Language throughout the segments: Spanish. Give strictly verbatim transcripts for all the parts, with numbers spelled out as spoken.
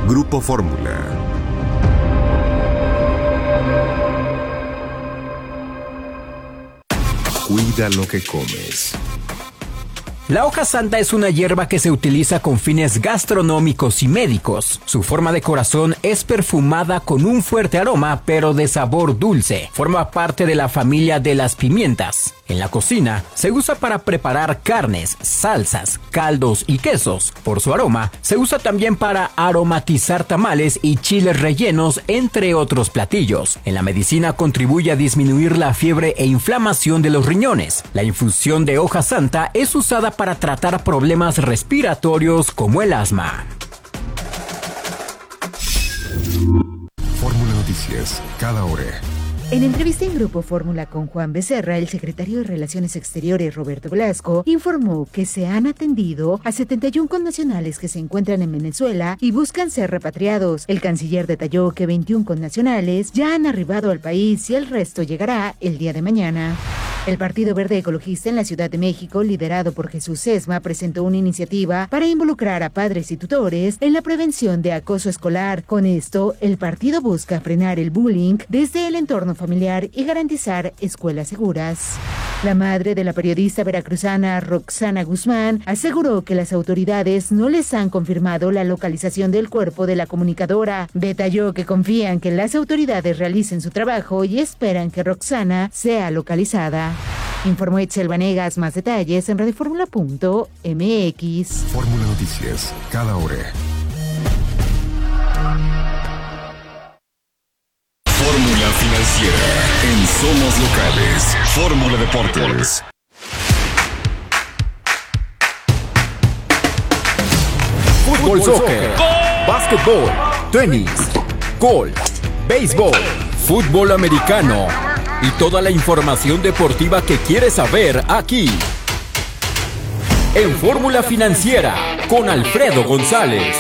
Grupo Fórmula. Cuida lo que comes. La hoja santa es una hierba que se utiliza con fines gastronómicos y médicos. Su forma de corazón es perfumada con un fuerte aroma, pero de sabor dulce. Forma parte de la familia de las pimientas. En la cocina, se usa para preparar carnes, salsas, caldos y quesos. Por su aroma, se usa también para aromatizar tamales y chiles rellenos, entre otros platillos. En la medicina contribuye a disminuir la fiebre e inflamación de los riñones. La infusión de hoja santa es usada para tratar problemas respiratorios como el asma. Fórmula Noticias, cada hora. En entrevista en Grupo Fórmula con Juan Becerra, el secretario de Relaciones Exteriores, Roberto Velasco, informó que se han atendido a setenta y uno connacionales que se encuentran en Venezuela y buscan ser repatriados. El canciller detalló que veintiún connacionales ya han arribado al país y el resto llegará el día de mañana. El Partido Verde Ecologista en la Ciudad de México, liderado por Jesús Sesma, presentó una iniciativa para involucrar a padres y tutores en la prevención de acoso escolar. Con esto, el partido busca frenar el bullying desde el entorno familiar y garantizar escuelas seguras. La madre de la periodista veracruzana Roxana Guzmán aseguró que las autoridades no les han confirmado la localización del cuerpo de la comunicadora. Detalló que confían que las autoridades realicen su trabajo y esperan que Roxana sea localizada. Informó Itzel Vanegas. Más detalles en radioformula punto m x. Fórmula Noticias, cada hora. Fórmula Financiera en Somos Locales. Fórmula Deportes. Fútbol, soccer, básquetbol, tenis, golf, béisbol, fútbol americano y toda la información deportiva que quieres saber aquí. En Fórmula Financiera con Alfredo González.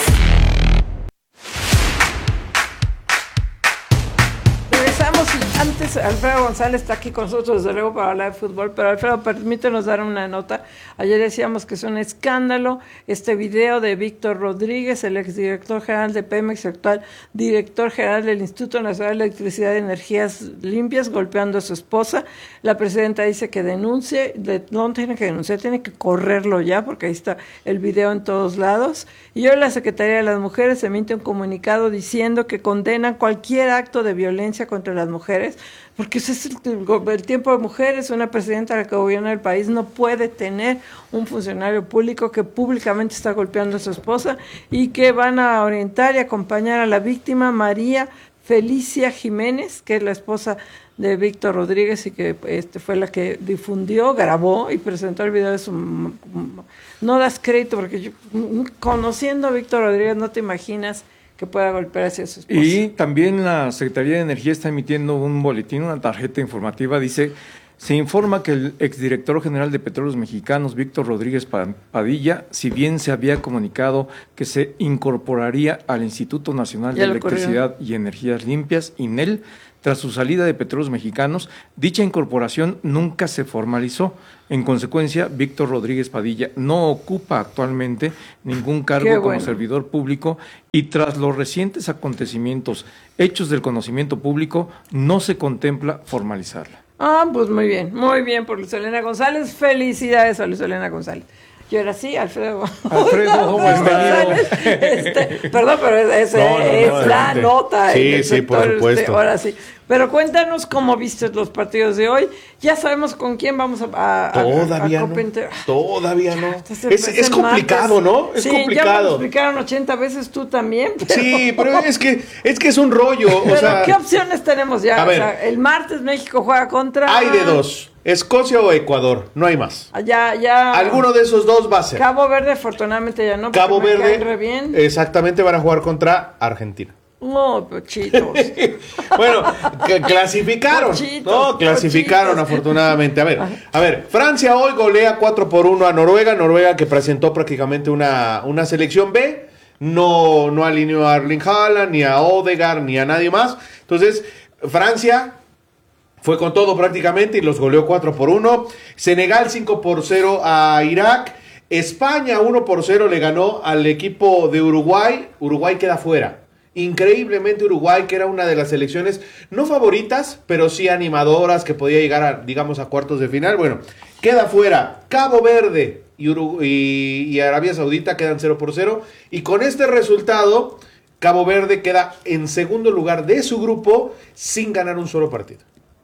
Antes, Alfredo González está aquí con nosotros, desde luego, para hablar de fútbol, pero Alfredo, permítenos dar una nota. Ayer decíamos que es un escándalo este video de Víctor Rodríguez, el exdirector general de Pemex, actual director general del Instituto Nacional de Electricidad y Energías Limpias, golpeando a su esposa. La presidenta dice que denuncie, no tiene que denunciar, tiene que correrlo ya, porque ahí está el video en todos lados. Y hoy la Secretaría de las Mujeres emite un comunicado diciendo que condenan cualquier acto de violencia contra las mujeres, porque ese es el, el tiempo de mujeres. Una presidenta que gobierna el país no puede tener un funcionario público que públicamente está golpeando a su esposa, y que van a orientar y acompañar a la víctima, María Felicia Jiménez, que es la esposa de Víctor Rodríguez y que este fue la que difundió, grabó y presentó el video de su... No das crédito, porque yo, conociendo a Víctor Rodríguez, no te imaginas que pueda golpear hacia su esposa. Y también la Secretaría de Energía está emitiendo un boletín, una tarjeta informativa. Dice: se informa que el exdirector general de Petróleos Mexicanos, Víctor Rodríguez Padilla, si bien se había comunicado que se incorporaría al Instituto Nacional de Electricidad y Energías Limpias, INEL, tras su salida de Petróleos Mexicanos, dicha incorporación nunca se formalizó. En consecuencia, Víctor Rodríguez Padilla no ocupa actualmente ningún cargo bueno. como servidor público, y tras los recientes acontecimientos hechos del conocimiento público, no se contempla formalizarla. Ah, pues muy bien, muy bien por Luz Helena González. Felicidades a Luz Helena González. Yo era así, Alfredo. Alfredo, González. Este, perdón, pero es, es, no, no, es no, la no, nota. Sí, el sí, sector, por supuesto. Este, ahora sí. Pero cuéntanos cómo viste los partidos de hoy. Ya sabemos con quién vamos a... a Todavía a, a no. Copenter. Todavía no. Es, Es, es complicado, ¿no? Es sí, ya me lo complicado. explicaron ochenta veces, tú también. Pero... Sí, pero es que es que es un rollo. O Pero sea, ¿qué opciones tenemos ya? A O ver. sea, el martes México juega contra... hay de dos: Escocia o Ecuador, no hay más. Ya, ya... Alguno de esos dos va a ser. Cabo Verde, afortunadamente ya no. Cabo me Verde, cae re bien. exactamente, van a jugar contra Argentina. No, pochitos. Bueno, c- clasificaron, Pochitos, ¿no? Clasificaron, pochitos. afortunadamente. A ver, a ver, Francia hoy golea cuatro por uno a Noruega. Noruega que presentó prácticamente una, una selección B. No, no alineó a Erling Haaland, ni a Odegaard, ni a nadie más. Entonces, Francia fue con todo prácticamente y los goleó cuatro por uno. Senegal cinco por cero a Irak. España uno por cero le ganó al equipo de Uruguay. Uruguay queda fuera. Increíblemente Uruguay, que era una de las selecciones no favoritas, pero sí animadoras, que podía llegar a, digamos, a cuartos de final. Bueno, queda fuera. Cabo Verde y, Urugu- y, y Arabia Saudita quedan cero por cero. Y con este resultado, Cabo Verde queda en segundo lugar de su grupo sin ganar un solo partido.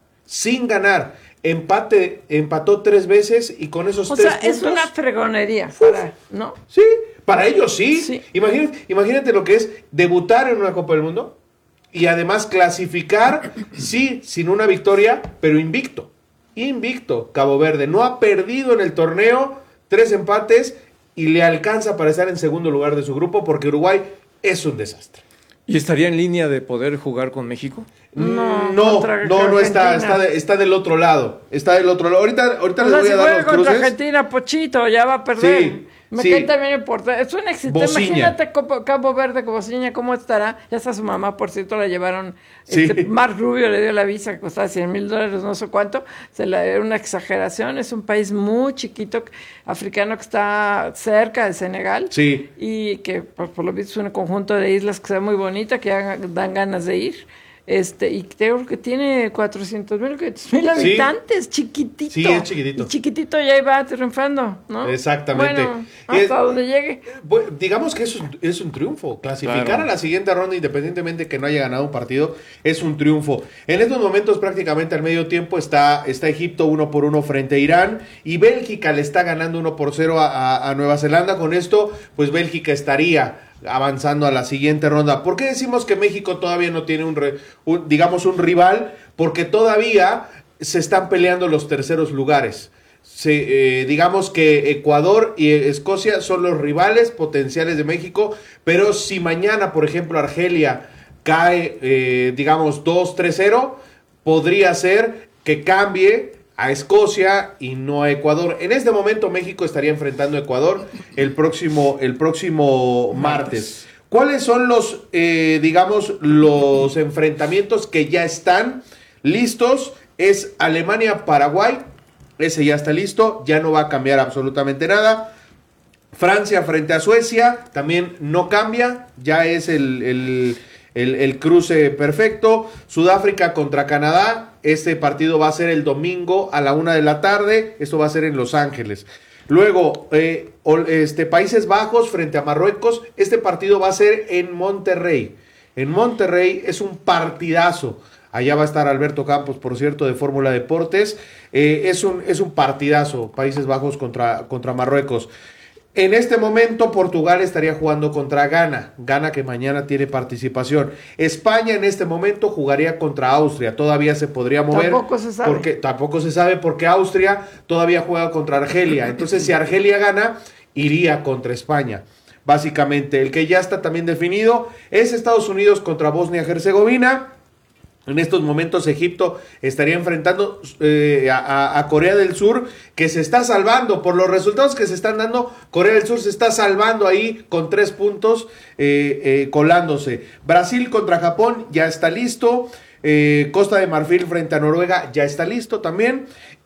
Sin ganar. Empate, empató tres veces y con esos O tres sea, puntos... es una fregonería, para, ¿no? Sí, para ellos sí. Sí. Imagínate, imagínate lo que es debutar en una Copa del Mundo y además clasificar, sí, sin una victoria, pero invicto. Invicto, Cabo Verde. No ha perdido en el torneo, tres empates y le alcanza para estar en segundo lugar de su grupo porque Uruguay es un desastre. ¿Y estaría en línea de poder jugar con México? No, No, contra no, no está, Argentina. está, de- está del otro lado. Está del otro lado. Ahorita, ahorita O les sea, voy si a dar juega los contra cruces. Argentina, Pochito, ya va a perder. Sí, Me sí. cae también importante. Es un éxito. Bociña. Imagínate Copo- Cabo Verde con Bociña, ¿cómo estará? Ya está su mamá, por cierto, la llevaron. Sí. Este, Marc Rubio le dio la visa que costaba cien mil dólares, no sé cuánto. Se la era una exageración. Es un país muy chiquito, africano, que está cerca de Senegal. Sí. Y que, por, por lo visto, es un conjunto de islas que se ve muy bonita, que ya dan ganas de ir. Este, y creo que tiene cuatrocientos mil, quinientos mil habitantes, chiquitito. Sí, es chiquitito. Y chiquitito ya iba triunfando, ¿no? Exactamente. Bueno, Y es- hasta donde llegue. Bueno, digamos que es un, es un triunfo. Clasificar Claro. a la siguiente ronda, independientemente que no haya ganado un partido, es un triunfo. En estos momentos, prácticamente al medio tiempo, está, está Egipto uno por uno frente a Irán y Bélgica le está ganando uno por cero a, a- a Nueva Zelanda. Con esto, pues Bélgica estaría avanzando a la siguiente ronda. ¿Por qué decimos que México todavía no tiene un, re- un digamos, un rival? Porque todavía se están peleando los terceros lugares. Se, eh, digamos que Ecuador y Escocia son los rivales potenciales de México, pero si mañana, por ejemplo, Argelia cae, eh, digamos, dos tres cero, podría ser que cambie a Escocia y no a Ecuador. En este momento México estaría enfrentando a Ecuador el próximo, el próximo martes. ¿Cuáles son los, eh, digamos, los enfrentamientos que ya están listos? Es Alemania-Paraguay. Ese ya está listo, ya no va a cambiar absolutamente nada. Francia frente a Suecia, también no cambia, ya es el, el, el, el cruce perfecto. Sudáfrica contra Canadá, este partido va a ser el domingo a la una de la tarde, esto va a ser en Los Ángeles. Luego, eh, ol- este, Países Bajos frente a Marruecos, este partido va a ser en Monterrey. En Monterrey es un partidazo. Allá va a estar Alberto Campos, por cierto, de Fórmula Deportes. Eh, es, un, es un partidazo, Países Bajos contra, contra Marruecos. En este momento Portugal estaría jugando contra Ghana, Ghana que mañana tiene participación. España en este momento jugaría contra Austria, todavía se podría mover. Tampoco se sabe. Porque, tampoco se sabe porque Austria todavía juega contra Argelia. Entonces si Argelia gana, iría contra España. Básicamente, el que ya está también definido es Estados Unidos contra Bosnia-Herzegovina. En estos momentos Egipto estaría enfrentando eh, a, a Corea del Sur, que se está salvando por los resultados que se están dando. Corea del Sur se está salvando ahí con tres puntos, eh, eh, colándose. Brasil contra Japón ya está listo. Eh, Costa de Marfil frente a Noruega ya está listo también.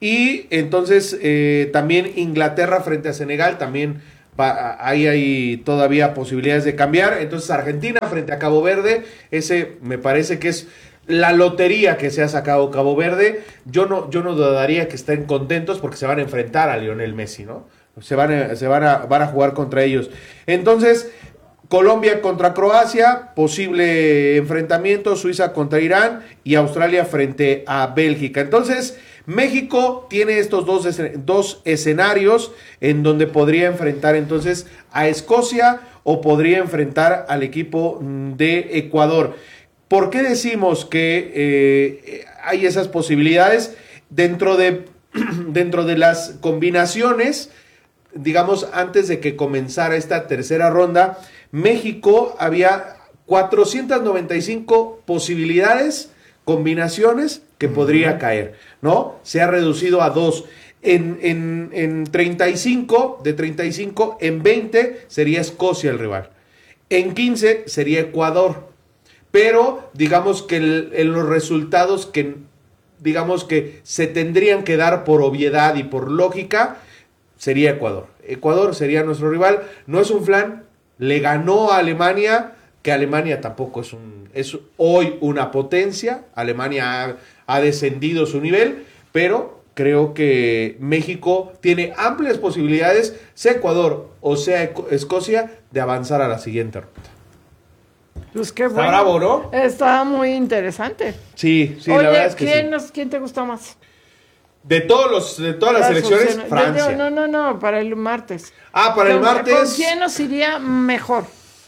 Y entonces eh, también Inglaterra frente a Senegal también. Va, ahí hay todavía posibilidades de cambiar. Entonces Argentina frente a Cabo Verde, ese me parece que es la lotería que se ha sacado Cabo Verde. Yo no, yo no dudaría que estén contentos porque se van a enfrentar a Lionel Messi, ¿no? Se van a, se van a, van a jugar contra ellos. Entonces, Colombia contra Croacia, posible enfrentamiento, Suiza contra Irán y Australia frente a Bélgica. Entonces, México tiene estos dos, dos escenarios en donde podría enfrentar entonces a Escocia o podría enfrentar al equipo de Ecuador. ¿Por qué decimos que eh, hay esas posibilidades? Dentro de, dentro de las combinaciones, digamos, antes de que comenzara esta tercera ronda, México había cuatrocientas noventa y cinco posibilidades, combinaciones que podría uh-huh. caer, ¿no? Se ha reducido a dos. En, en, en treinta y cinco, de treinta y cinco, en veinte sería Escocia el rival. En quince sería Ecuador. Pero digamos que el, en los resultados que digamos que se tendrían que dar por obviedad y por lógica, sería Ecuador. Ecuador sería nuestro rival. No es un flan, le ganó a Alemania, que Alemania tampoco es un es hoy una potencia. Alemania ha, ha descendido su nivel, pero creo que México tiene amplias posibilidades, sea Ecuador o sea Escocia, de avanzar a la siguiente ronda. Pues qué Está bueno. bravo, ¿no? Está muy interesante. Sí, sí, Oye, la verdad es que ¿quién, sí. nos, ¿quién te gustó más? De todos los, de todas las selecciones, opciones. Francia. No, no, no, para el martes. Ah, para el ¿Con- martes. ¿Con quién nos iría mejor?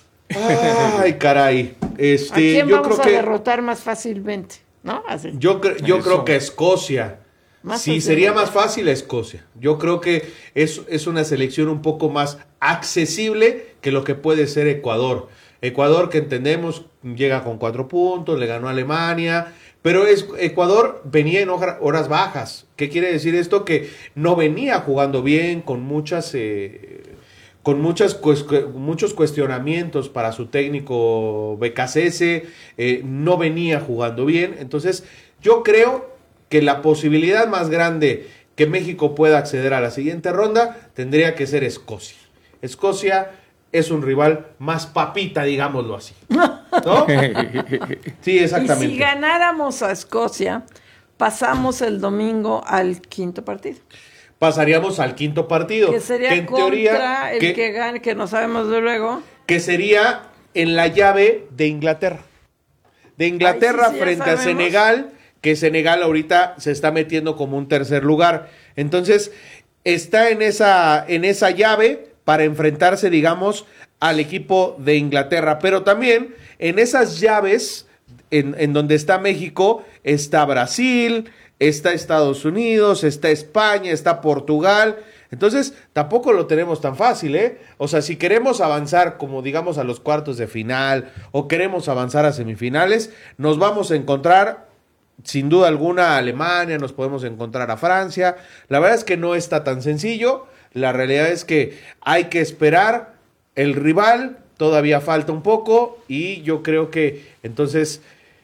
Ay, caray. Este, ¿A quién yo vamos creo a que derrotar más fácilmente? ¿No? Así. yo, cre- yo Eso. creo que Escocia. Más Sí, fácil. sería más fácil Escocia. Yo creo que es, es una selección un poco más accesible que lo que puede ser Ecuador. Ecuador, que entendemos, llega con cuatro puntos, le ganó a Alemania, pero es, Ecuador venía en hoja- horas bajas. ¿Qué quiere decir esto? Que no venía jugando bien, con muchas... Eh, con muchas cues- muchos cuestionamientos para su técnico B K C S, eh, no venía jugando bien. Entonces, yo creo que la posibilidad más grande que México pueda acceder a la siguiente ronda tendría que ser Escocia. Escocia es un rival más papita, digámoslo así. ¿No? Sí, exactamente. Y si ganáramos a Escocia, pasamos el domingo al quinto partido. Pasaríamos al quinto partido. Que sería en contra teoría, el que, que gane, que no sabemos de luego. que sería en la llave de Inglaterra. De Inglaterra Ay, sí, sí, ya frente a sabemos. Senegal, que Senegal ahorita se está metiendo como un tercer lugar. Entonces, está en esa, en esa llave para enfrentarse, digamos, al equipo de Inglaterra. Pero también en esas llaves, en, en donde está México, está Brasil, está Estados Unidos, está España, está Portugal. Entonces, tampoco lo tenemos tan fácil, ¿eh? O sea, si queremos avanzar, como digamos, a los cuartos de final o queremos avanzar a semifinales, nos vamos a encontrar, sin duda alguna, a Alemania, nos podemos encontrar a Francia. La verdad es que no está tan sencillo. La realidad es que hay que esperar el rival, todavía falta un poco y yo creo que, entonces,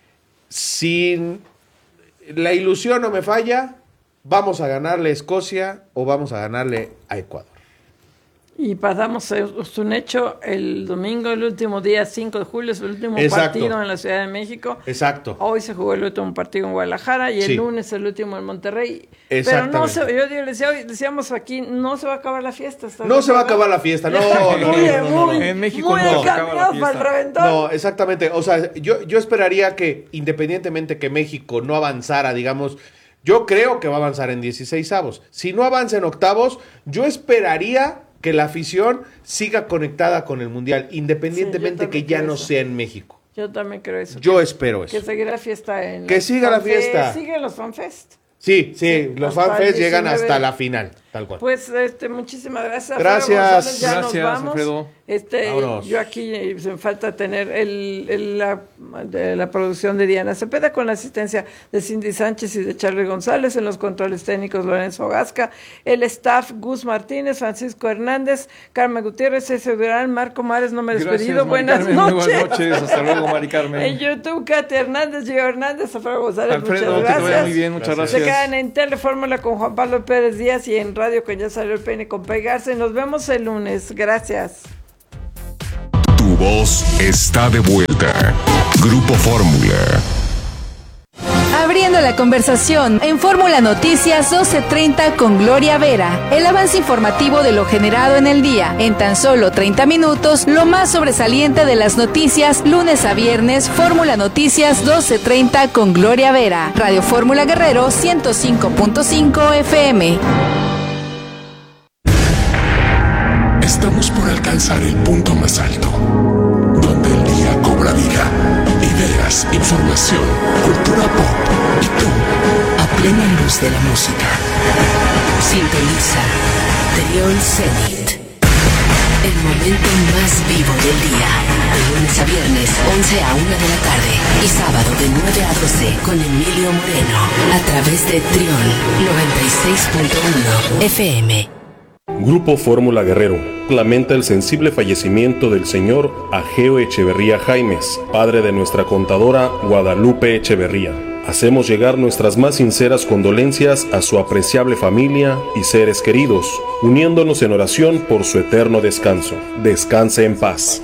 sin... la ilusión no me falla, vamos a ganarle a Escocia o vamos a ganarle a Ecuador. Y pasamos, es un hecho, el domingo, el último día, cinco de julio, es el último Exacto. partido en la Ciudad de México. Exacto. Hoy se jugó el último partido en Guadalajara y el Sí. lunes el último en Monterrey. Exactamente. Pero no se, yo digo, decía, hoy decíamos aquí, no se va a acabar la fiesta. ¿estás No de se va a acuerdo? acabar la fiesta, no, Ya no, estamos no, muy, no, no, no, muy, no. En México muy no se acaba la encaminados fiesta. para el reventón. No, exactamente. O sea, yo, yo esperaría que, independientemente que México no avanzara, digamos, yo creo que va a avanzar en dieciséis avos. Si no avanza en octavos, yo esperaría que la afición siga conectada con el Mundial, independientemente Sí, yo que también ya creo no eso. sea en México. Yo también creo eso. Yo que, espero Que eso. seguirá la fiesta en... Que los siga la FanFest. fiesta. Siguen los FanFest. Sí, sí, Sí, los hasta fanfest el llegan diecinueve. hasta la final, tal cual. Pues este, muchísimas gracias. Gracias. Alfredo González, ya Gracias, nos vamos. Alfredo. Este, Vámonos. yo aquí eh, me falta tener el, el- la, de la producción de Diana Cepeda con la asistencia de Cindy Sánchez y de Charlie González, en los controles técnicos Lorenzo Gasca, el staff Gus Martínez, Francisco Hernández, Carmen Gutiérrez, César Durán, Marco Mares, no me he Gracias, despedido. Mari Buenas Carmen. noches. Buenas noches. Hasta luego, Mari Carmen. En YouTube, Katy Hernández, Gio Hernández, Alfredo González, Alfredo, muchas que te gracias. vaya muy bien. Muchas Gracias. Se gracias. quedan en Telefórmula con Juan Pablo Pérez Díaz y en Radio con Ya Salió el Peine con Pegarse. Nos vemos el lunes. Gracias. Tu voz está de vuelta. Grupo Fórmula. Abriendo la conversación en Fórmula Noticias doce treinta con Gloria Vera. El avance informativo de lo generado en el día. En tan solo treinta minutos, lo más sobresaliente de las noticias, lunes a viernes, Fórmula Noticias doce treinta con Gloria Vera. Radio Fórmula Guerrero ciento cinco punto cinco F M. Estamos por alcanzar el punto más alto, donde el día cobra vida, ideas, información, cultura pop y tú, a plena luz de la música. Sintoniza Triol Zenit. El momento más vivo del día. De lunes a viernes, once a una de la tarde. Y sábado de nueve a doce con Emilio Moreno. A través de Triol noventa y seis punto uno F M. Grupo Fórmula Guerrero lamenta el sensible fallecimiento del señor Ageo Echeverría Jaimes, padre de nuestra contadora Guadalupe Echeverría. Hacemos llegar nuestras más sinceras condolencias a su apreciable familia y seres queridos, uniéndonos en oración por su eterno descanso. Descanse en paz.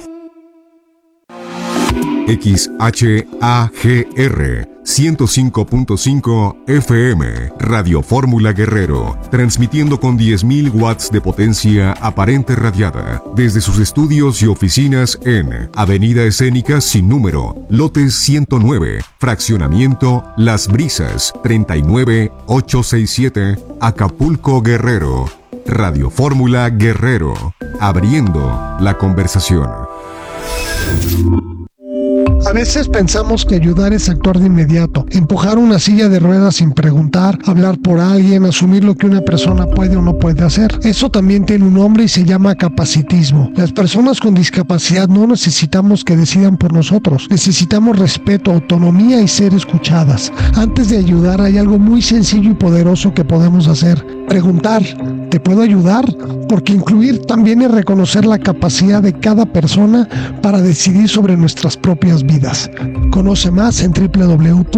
X H A G R ciento cinco punto cinco F M, Radio Fórmula Guerrero, transmitiendo con diez mil watts de potencia aparente radiada, desde sus estudios y oficinas en Avenida Escénica Sin Número, Lotes ciento nueve, Fraccionamiento Las Brisas, treinta y nueve mil ochocientos sesenta y siete, Acapulco, Guerrero. Radio Fórmula Guerrero, abriendo la conversación. A veces pensamos que ayudar es actuar de inmediato, empujar una silla de ruedas sin preguntar, hablar por alguien, asumir lo que una persona puede o no puede hacer. Eso también tiene un nombre y se llama capacitismo. Las personas con discapacidad no necesitamos que decidan por nosotros, necesitamos respeto, autonomía y ser escuchadas. Antes de ayudar hay algo muy sencillo y poderoso que podemos hacer: preguntar, ¿te puedo ayudar? Porque incluir también es reconocer la capacidad de cada persona para decidir sobre nuestras propias vidas. Conoce más en doble u doble u doble u punto